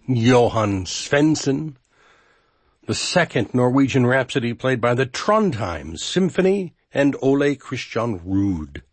Johan Svensson. The second Norwegian Rhapsody played by the Trondheim Symphony and Ole Christian Ruud.